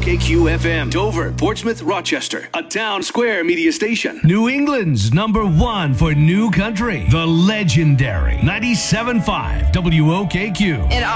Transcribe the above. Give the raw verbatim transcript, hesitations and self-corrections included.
K Q F M, Dover, Portsmouth, Rochester, a Town Square media station. New England's number one for new country, the legendary ninety-seven point five W O K Q. In